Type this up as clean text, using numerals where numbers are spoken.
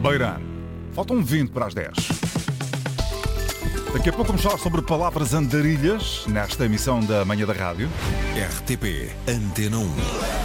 Beirã. Faltam 20 para as 10. Daqui a pouco vamos falar sobre palavras andarilhas nesta emissão da Manhã da Rádio. RTP Antena 1.